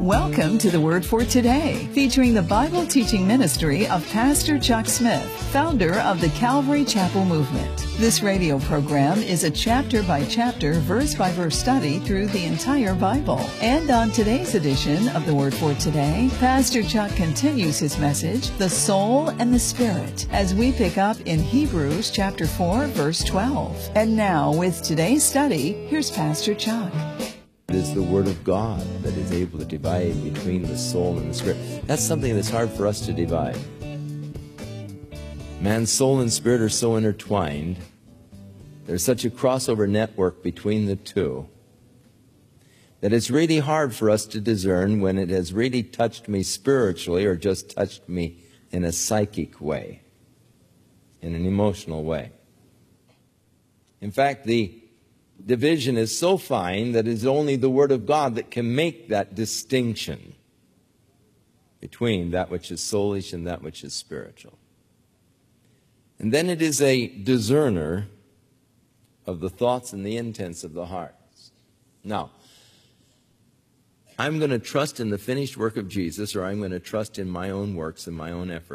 Welcome to the Word for Today, featuring the Bible teaching ministry of Pastor Chuck Smith, founder of the Calvary Chapel Movement. This radio program is a chapter-by-chapter, verse-by-verse study through the entire Bible. And on today's edition of the Word for Today, Pastor Chuck continues his message, The Soul and the Spirit, as we pick up in Hebrews chapter 4, verse 12. And now, with today's study, here's Pastor Chuck. It is the Word of God that is able to divide between the soul and the spirit. That's something that's hard for us to divide. Man's soul and spirit are so intertwined. There's such a crossover network between the two that it's really hard for us to discern when it has really touched me spiritually or just touched me in a psychic way, in an emotional way. In fact, the division is so fine that it's only the Word of God that can make that distinction between that which is soulish and that which is spiritual. And then it is a discerner of the thoughts and the intents of the hearts. Now, I'm going to trust in the finished work of Jesus, or I'm going to trust in my own works and my own efforts.